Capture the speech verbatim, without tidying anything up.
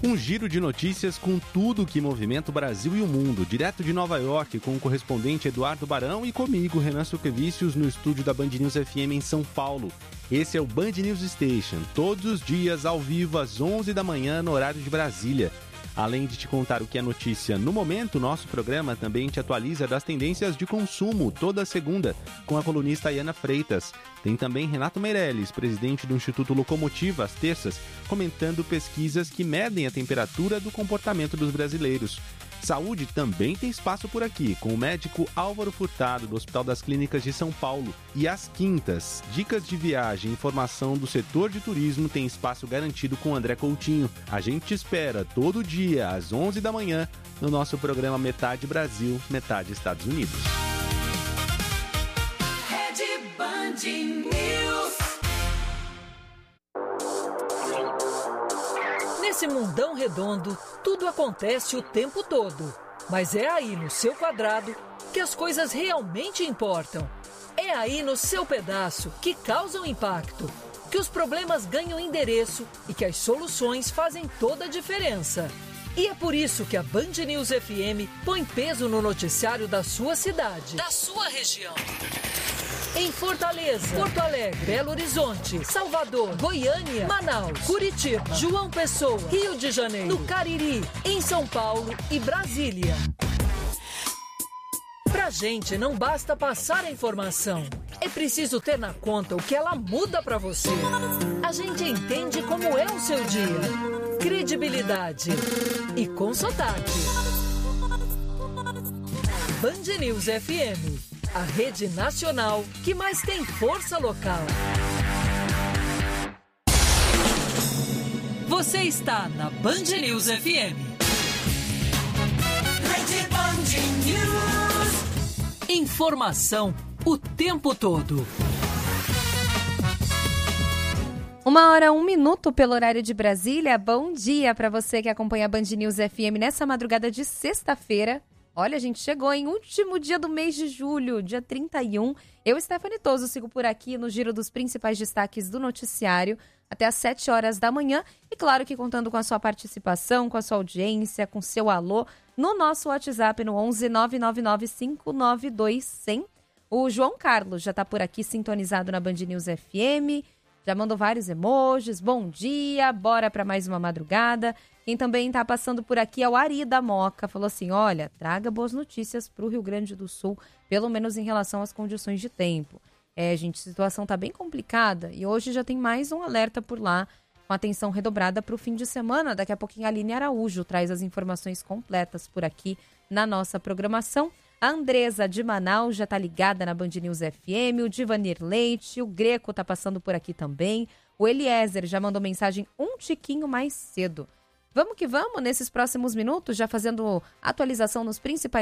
Um giro de notícias com tudo que movimenta o Brasil e o mundo. Direto de Nova York, com o correspondente Eduardo Barão e comigo, Renan Suquevicius, no estúdio da Band News F M em São Paulo. Esse é o Band News Station, todos os dias ao vivo às onze da manhã no horário de Brasília. Além de te contar o que é notícia no momento, nosso programa também te atualiza das tendências de consumo toda segunda, com a colunista Ayana Freitas. Tem também Renato Meirelles, presidente do Instituto Locomotiva, às terças, comentando pesquisas que medem a temperatura do comportamento dos brasileiros. Saúde também tem espaço por aqui, com o médico Álvaro Furtado, do Hospital das Clínicas de São Paulo. E às quintas, dicas de viagem e informação do setor de turismo tem espaço garantido com André Coutinho. A gente te espera todo dia, às onze da manhã, no nosso programa Metade Brasil, Metade Estados Unidos. Rede Band News. Nesse mundão redondo, tudo acontece o tempo todo. Mas é aí no seu quadrado que as coisas realmente importam. É aí no seu pedaço que causam impacto, que os problemas ganham endereço e que as soluções fazem toda a diferença. E é por isso que a Band News F M põe peso no noticiário da sua cidade, da sua região. Em Fortaleza, Porto Alegre, Belo Horizonte, Salvador, Goiânia, Manaus, Curitiba, João Pessoa, Rio de Janeiro, no Cariri, em São Paulo e Brasília. Pra gente não basta passar a informação, é preciso ter na conta o que ela muda pra você. A gente entende como é o seu dia, credibilidade e com sotaque. Band News F M, a rede nacional que mais tem força local. Você está na Band News F M. Rede Band News. Informação o tempo todo. Uma hora, um minuto pelo horário de Brasília. Bom dia para você que acompanha a Band News F M nessa madrugada de sexta-feira. Olha, a gente chegou em último dia do mês de julho, dia trinta e um. Eu, Stephanie Toso, sigo por aqui no giro dos principais destaques do noticiário até às sete horas da manhã. E claro que contando com a sua participação, com a sua audiência, com seu alô, no nosso WhatsApp no onze nove nove nove cinco nove dois zero zero. O João Carlos já está por aqui sintonizado na Band News F M, já mandou vários emojis, bom dia, bora para mais uma madrugada. Quem também está passando por aqui é o Ari da Moca, falou assim, olha, traga boas notícias para o Rio Grande do Sul, pelo menos em relação às condições de tempo. É, gente, a situação está bem complicada e hoje já tem mais um alerta por lá, com atenção redobrada para o fim de semana. Daqui a pouquinho a Aline Araújo traz as informações completas por aqui na nossa programação. A Andresa de Manaus já está ligada na Band News F M, o Divanir Leite, o Greco está passando por aqui também, o Eliezer já mandou mensagem um tiquinho mais cedo. Vamos que vamos, nesses próximos minutos, já fazendo atualização nos principais